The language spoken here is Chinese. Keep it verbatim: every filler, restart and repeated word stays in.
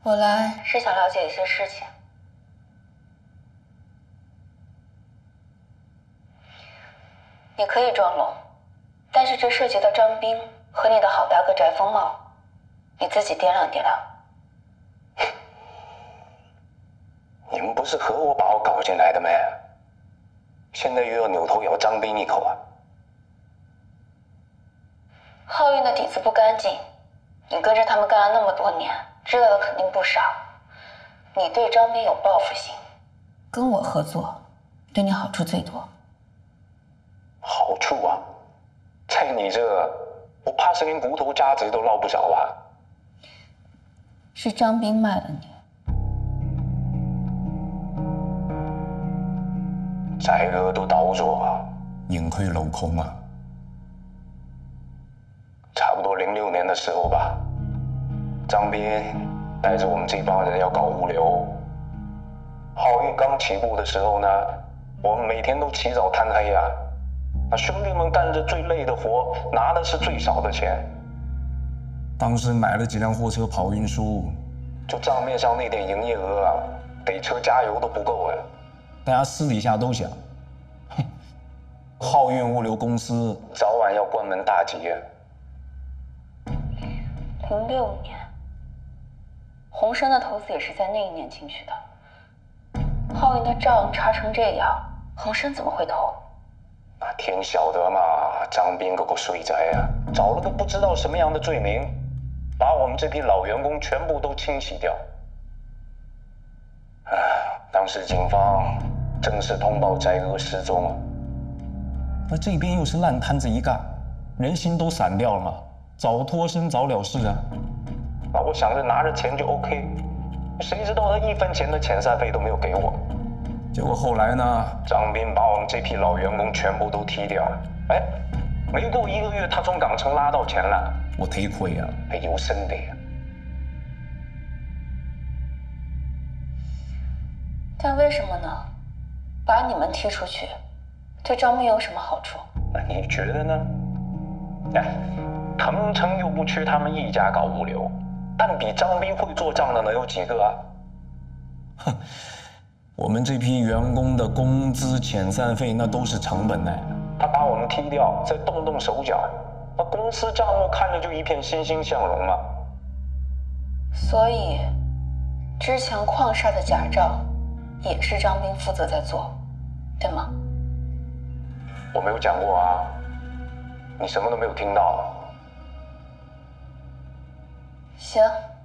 我来是想了解一些事情。你可以装聋，但是这涉及到张斌和你的好大哥翟风茂，你自己掂量掂量。 你们不是和我把我搞进来的咩？现在又要扭头咬张斌一口啊？ 浩运的底子不干净，你跟着他们干了那么多年，知道的肯定不少。你对张斌有报复心，跟我合作，对你好处最多。 好处啊？在你这，我怕是连骨头渣子都捞不着啊！ 是张斌卖了你。 翟哥都倒咗啊，盈亏镂空啊。差不多零六年的时候吧，张斌带着我们这帮人要搞物流。浩运刚起步的时候呢，我们每天都起早贪黑啊，啊，兄弟们干着最累的活，拿的是最少的钱。当时买了几辆货车跑运输，就账面上那点营业额啊，给车加油都不够啊。大家私底下都想，哼，浩运物流公司早晚要关门大吉啊。 零六年，鸿升的投资也是在那一年进去的。浩运的账查成这样，鸿升怎么会投？ 那天晓得嘛，张斌个个衰仔啊，找了个不知道什么样的罪名，把我们这批老员工全部都清洗掉。啊，当时警方正式通报翟哥失踪了。那这边又是烂摊子一干，人心都散掉了嘛，早脱身早了事啊。那我想着拿着钱就 OK， 谁知道他一分钱的遣散费都没有给我。结果后来呢，张斌把我们这批老员工全部都踢掉。哎，没过一个月，他从港城拉到钱了，我忒亏啊，还有生的呀。 但为什么呢？把你们踢出去，对张斌有什么好处？ 那你觉得呢？哎，腾城又不缺他们一家搞物流，但比张斌会做账的能有几个啊？哼，我们这批员工的工资、遣散费那都是成本呢。他把我们踢掉，再动动手脚，那公司账目看着就一片欣欣向荣嘛。 所以，之前矿砂的假账也是张斌负责在做，对吗？ 我没有讲过啊，你什么都没有听到。 行。